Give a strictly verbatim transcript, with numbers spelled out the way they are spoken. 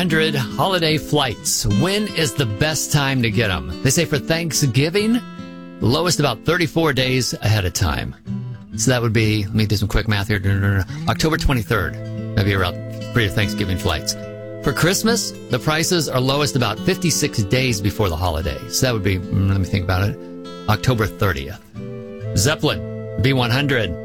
hundred holiday flights. When is the best time to get them? They say for Thanksgiving, lowest about thirty-four days ahead of time. So that would be, let me do some quick math here, October twenty-third. That'd be around for your Thanksgiving flights. For Christmas, the prices are lowest about fifty-six days before the holiday. So that would be, let me think about it, October thirtieth. Zeppelin, B one hundred.